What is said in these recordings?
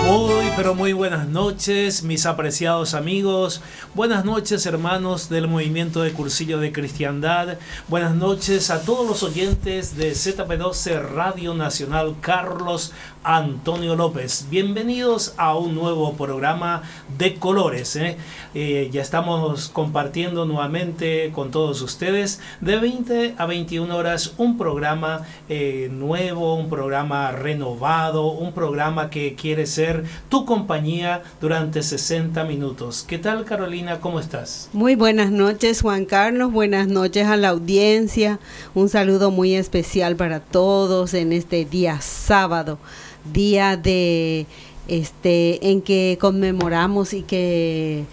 Muy, pero muy buenas noches, mis apreciados amigos. Buenas noches, hermanos del Movimiento de Cursillo de Cristiandad. Buenas noches a todos los oyentes de ZP12 Radio Nacional Carlos Antonio López. Bienvenidos a un nuevo programa de colores. Ya estamos compartiendo nuevamente con todos ustedes de 20 a 21 horas un programa nuevo, un programa renovado, un programa que quiere ser tu compañía durante 60 minutos. ¿Qué tal, Carolina? ¿Cómo estás? Muy buenas noches, Juan Carlos. Buenas noches a la audiencia. Un saludo muy especial para todos en este día sábado, día de en que conmemoramos y que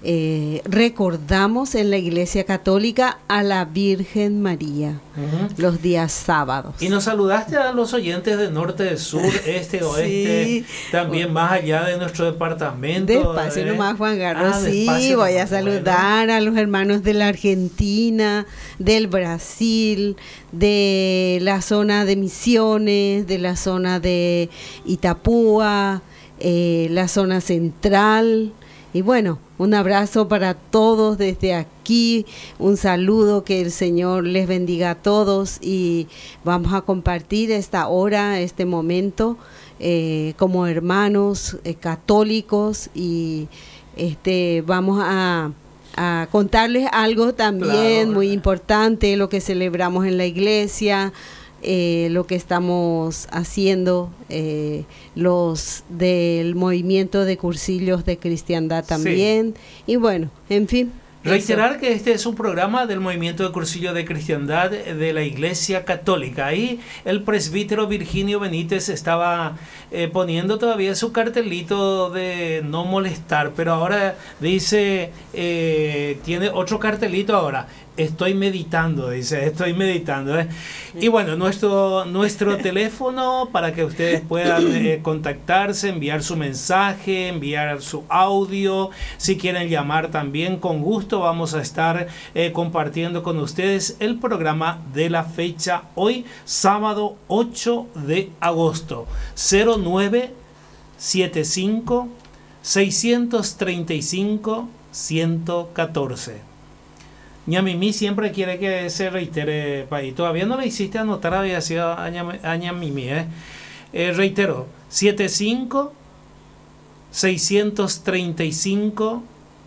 recordamos en la Iglesia Católica a la Virgen María, los días sábados. Y nos saludaste a los oyentes de norte, sur, este, oeste, sí, también más allá de nuestro departamento. Despacio nomás, Juan Carlos. Sí, voy a saludar a los hermanos de la Argentina, del Brasil, de la zona de Misiones, de la zona de Itapúa, la zona central. Y bueno, un abrazo para todos desde aquí, un saludo, que el Señor les bendiga a todos, y vamos a compartir esta hora, este momento, como hermanos católicos, y vamos a contarles algo también, claro, muy importante, lo que celebramos en la iglesia, lo que estamos haciendo, los del Movimiento de Cursillos de Cristiandad también, sí. Y bueno, en fin. Reiterar eso, que este es un programa del Movimiento de Cursillo de Cristiandad de la Iglesia Católica. Ahí el presbítero Virginio Benítez estaba poniendo todavía su cartelito de no molestar, pero ahora dice, tiene otro cartelito ahora. Estoy meditando, dice, estoy meditando. Y bueno, nuestro teléfono para que ustedes puedan contactarse, enviar su mensaje, enviar su audio. Si quieren llamar también, con gusto vamos a estar compartiendo con ustedes el programa de la fecha hoy, sábado 8 de agosto, 0975 635 114. Ñamimí siempre quiere que se reitere, y todavía no le hiciste anotar, había sido a Ñamimí. Reitero, 75 635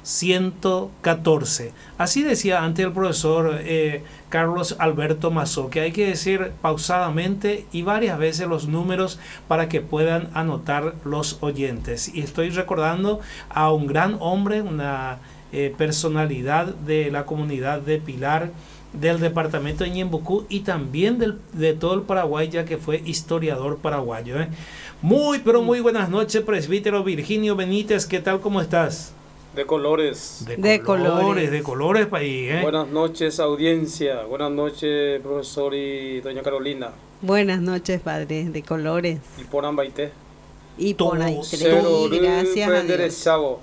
114. Así decía antes el profesor Carlos Alberto Mazó, que hay que decir pausadamente y varias veces los números para que puedan anotar los oyentes. Y estoy recordando a un gran hombre, una personalidad de la comunidad de Pilar, del departamento de Ñembucú y también de todo el Paraguay, ya que fue historiador paraguayo. Muy, pero muy buenas noches, presbítero Virginio Benítez. ¿Qué tal? ¿Cómo estás? De colores. De colores, país. Buenas noches, audiencia. Buenas noches, profesor y doña Carolina. Buenas noches, padre, de colores. Y ponan baité. Y ponan gracias a Dios.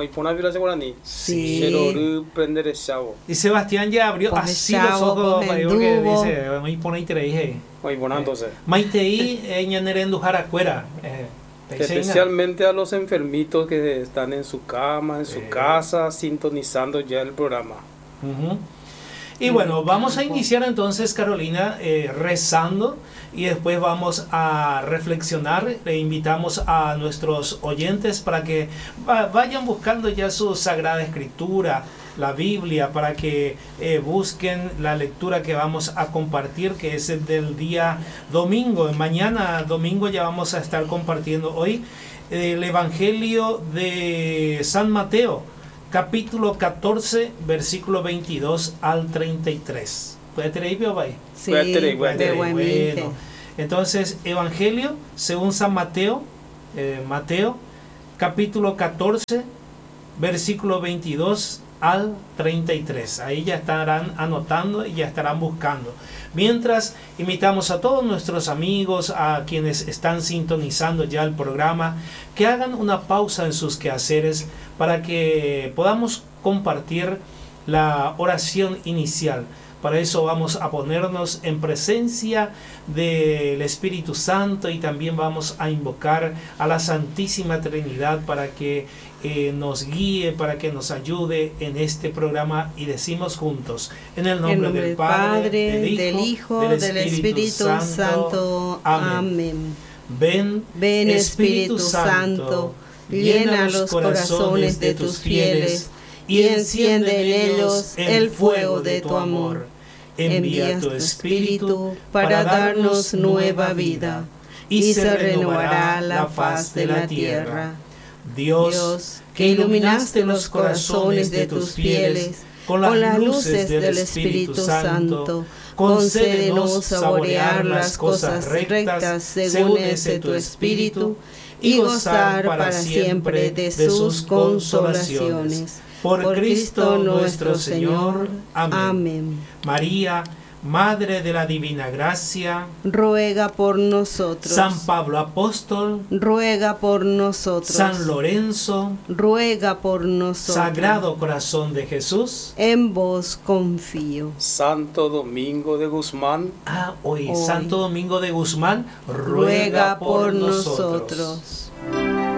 Sí. Y Sebastián ya abrió así los ojos porque dice, muy ponéis Maiteí ñanerendujar acuera. Especialmente a los enfermitos que están en su cama, en su casa, sintonizando ya el programa. Y bueno, vamos a iniciar entonces, Carolina, rezando, y después vamos a reflexionar. Le invitamos a nuestros oyentes para que vayan buscando ya su Sagrada Escritura, la Biblia, para que busquen la lectura que vamos a compartir, que es el del día domingo. Mañana domingo ya vamos a estar compartiendo hoy el Evangelio de San Mateo, capítulo 14, versículo 22 al 33. ¿Puede tener ahí, Piobay? Sí, bueno. Entonces, Evangelio según San Mateo, Mateo, capítulo 14, versículo 22 al 33. Ahí ya estarán anotando y ya estarán buscando. Mientras, invitamos a todos nuestros amigos, a quienes están sintonizando ya el programa, que hagan una pausa en sus quehaceres para que podamos compartir la oración inicial, Para eso vamos a ponernos en presencia del Espíritu Santo y también vamos a invocar a la Santísima Trinidad para que nos guíe, para que nos ayude en este programa, y decimos juntos, en el nombre del Padre, del Hijo, del Espíritu Santo. Amén. Ven, Espíritu Santo, llena los corazones de tus fieles y enciende en ellos el fuego de tu amor. Envía tu Espíritu para darnos nueva vida, y se renovará la faz de la tierra. Dios, que iluminaste los corazones de tus fieles con las luces del Espíritu Santo, concédenos saborear las cosas rectas según ese tu Espíritu, y gozar para siempre de sus consolaciones. Por Cristo nuestro Señor. Amén. María, Madre de la Divina Gracia, ruega por nosotros. San Pablo Apóstol, ruega por nosotros. San Lorenzo, ruega por nosotros. Sagrado Corazón de Jesús, en vos confío. Santo Domingo de Guzmán, Santo Domingo de Guzmán, ruega por nosotros.